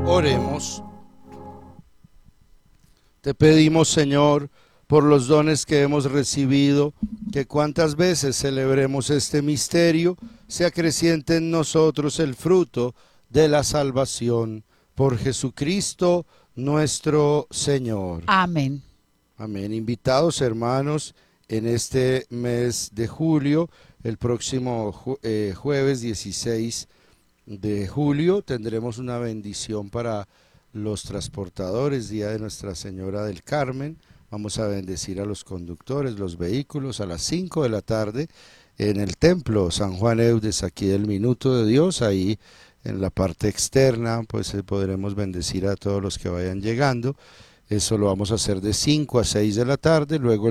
Oremos. Te pedimos, Señor, por los dones que hemos recibido, que cuantas veces celebremos este misterio, se acreciente en nosotros el fruto de la salvación. Por Jesucristo nuestro Señor. Amén. Amén. Invitados, hermanos, en este mes de julio, el próximo jueves 16 de julio, tendremos una bendición para los transportadores, Día de Nuestra Señora del Carmen. Vamos a bendecir a los conductores, los vehículos, a las 5 de la tarde en el templo San Juan Eudes, aquí del Minuto de Dios, ahí en la parte externa, pues podremos bendecir a todos los que vayan llegando. Eso lo vamos a hacer de 5 a 6 de la tarde, luego